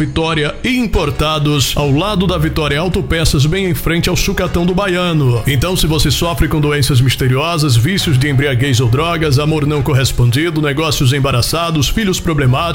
Vitória Importados, ao lado da Vitória Autopeças, bem em frente ao Sucatão do Baiano. Então, se você sofre com doenças misteriosas, vícios de embriaguez ou drogas, amor não correspondido, negócios embaraçados, filhos problemáticos,